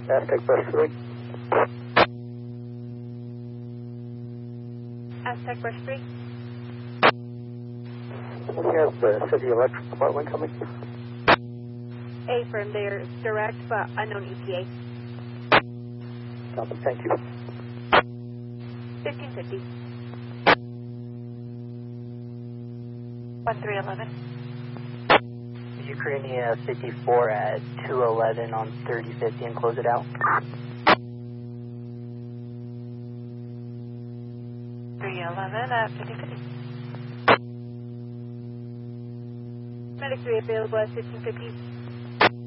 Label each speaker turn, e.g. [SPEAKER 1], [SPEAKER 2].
[SPEAKER 1] Aztec Brush 3.
[SPEAKER 2] Aztec Brush 3.
[SPEAKER 1] We have the City Electric Department coming.
[SPEAKER 2] Affirm, they're direct but unknown ETA.
[SPEAKER 1] Copy, thank you.
[SPEAKER 2] 1550. 1311.
[SPEAKER 3] Ukrainia 54 at 211 on 3050 and close it out.
[SPEAKER 2] 311 at 5050. Medic 3 available at 1550.